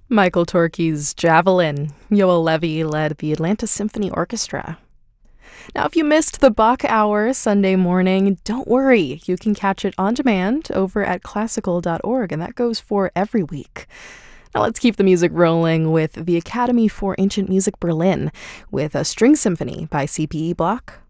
Michael Torke's Javelin. Yoel Levy led the Atlanta Symphony Orchestra. Now, if you missed the Bach Hour Sunday morning, don't worry. You can catch it on demand over at classical.org, and that goes for every week. Now let's keep the music rolling with the Academy for Ancient Music Berlin with a string symphony by C.P.E. Bloch.